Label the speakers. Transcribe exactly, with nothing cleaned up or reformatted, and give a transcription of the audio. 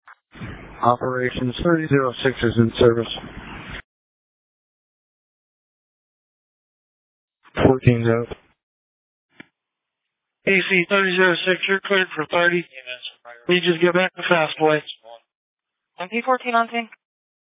Speaker 1: Operations thirty oh six is in service. fourteen out.
Speaker 2: A C thirty oh six, you're cleared for thirty. Please just get back to Fastway.
Speaker 3: M P fourteen on scene.